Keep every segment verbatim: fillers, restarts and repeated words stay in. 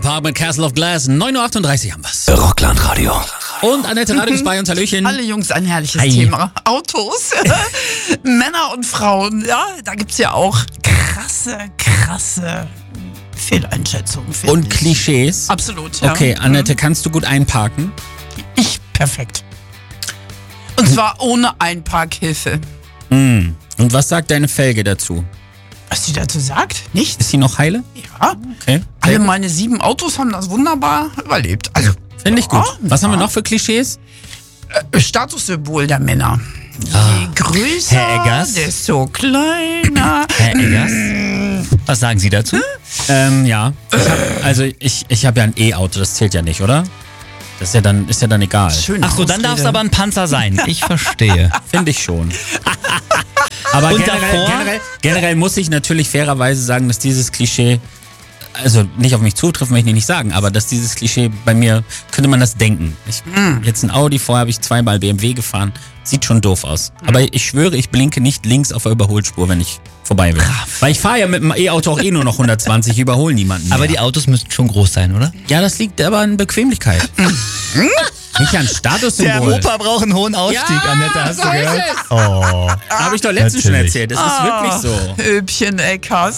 Park mit Castle of Glass. neun Uhr achtunddreißig haben wir's. Rockland-Radio. Und Annette Radig ist bei uns. Hallöchen. Alle Jungs, ein herrliches Hi. Thema. Autos, Männer und Frauen, ja, da gibt's ja auch krasse, krasse Fehleinschätzungen. find Und ich. Klischees. Absolut, ja. Okay, Annette, kannst du gut einparken? Ich perfekt. Und zwar ohne Einparkhilfe. Mm. Und was sagt deine Felge dazu? Was sie dazu sagt? Nichts. Ist sie noch heile? Ja. Okay. Alle meine sieben Autos haben das wunderbar überlebt. Also, Finde ich gut. ja, Was haben wir ja. noch für Klischees? Äh, Statussymbol der Männer. Ah. Je größer, Herr Eggers? desto kleiner. Herr Eggers, was sagen Sie dazu? Ähm, ja. Ich hab, also ich, ich habe ja ein E-Auto, das zählt ja nicht, oder? Das ist ja dann, ist ja dann egal. Schöne Ach so, dann darf es Ausrede. aber ein Panzer sein. Ich verstehe. Finde ich schon. Aber Und generell, davor? generell, generell muss ich natürlich fairerweise sagen, dass dieses Klischee, also nicht auf mich zutrifft, möchte ich nicht sagen, aber dass dieses Klischee bei mir, könnte man das denken. Ich jetzt ein Audi, vorher habe ich zweimal B M W gefahren, sieht schon doof aus. Aber ich schwöre, ich blinke nicht links auf der Überholspur, wenn ich vorbei will. Weil ich fahre ja mit dem E-Auto auch eh nur noch hundertzwanzig, ich überhole niemanden mehr. Aber die Autos müssten schon groß sein, oder? Ja, das liegt aber an Bequemlichkeit. Nicht an Statussymbol. braucht einen hohen Ausstieg, Ja, Annette, hast so du gehört? ist es. Oh. Habe ich doch letztens schon Natürlich. erzählt, das ist wirklich so. Öbchen Eckers.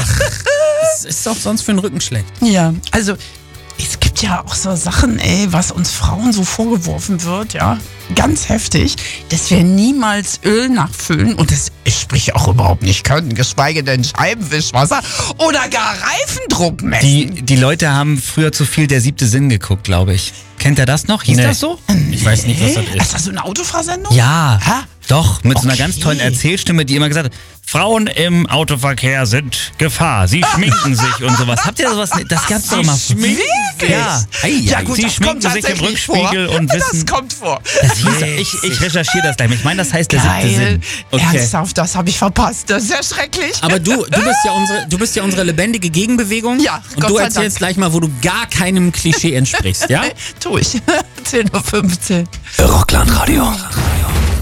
Das ist doch sonst für den Rücken schlecht. Ja, also es gibt ja auch so Sachen, ey, was uns Frauen so vorgeworfen wird, ja, ganz heftig, dass wir niemals Öl nachfüllen und das sprich auch überhaupt nicht können, geschweige denn Scheibenwischwasser oder gar Reifendruck messen. Die, die Leute haben früher zu viel Der siebte Sinn geguckt, glaube ich. Kennt ihr das noch? Hieß Nee. das so? Ich weiß nicht, was das Ist ist. das so eine Autofahrsendung? Ja, Hä? doch, mit so einer Okay. ganz tollen Erzählstimme, die immer gesagt hat, Frauen im Autoverkehr sind Gefahr, sie schminken sich und sowas. Habt ihr sowas? Das gab's doch mal. Wirklich? Ja. Ei, Ja ei, gut, Sie das schminken kommt sich im tatsächlich Rückspiegel vor. und wissen- Das kommt vor. Das hieß, ich, ich recherchiere das gleich. Ich meine, das heißt Der siebte Geil. Sinn. Okay. Ernsthaft, das habe ich verpasst. Das ist ja schrecklich. Aber du, du bist ja unsere, du bist ja unsere lebendige Gegenbewegung. Ja, Und Gott du sei erzählst Dank. gleich mal, wo du gar keinem Klischee entsprichst, ja? Tu ich. zehn Uhr fünfzehn. Rockland Radio.